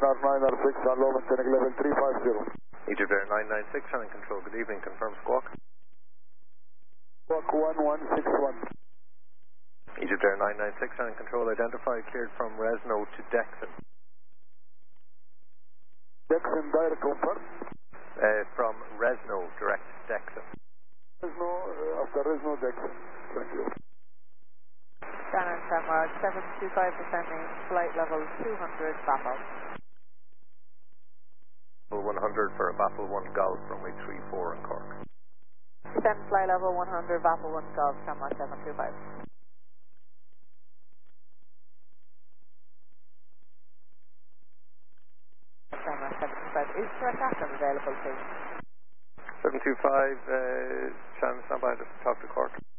Air 906 on low maintaining level 350. Egypt Air 996, running control, good evening, confirm squawk. Squawk 1161. Egypt Air 996, running control, identified, cleared from Resno to Dexon. Dexon direct confirm. From Resno, direct Dexon. Resno, after Resno, Dexon. Thank you. Shannon Samward, 725 descending, flight level 200, Baffle. 100 for a Baffle 1 Golf, runway 34 in Cork. Descend flight level 100, Baffle 1 Golf, Samward 725. Samward 725, is direct captain available please? 725, Shannon, stand by, just talk to Cork.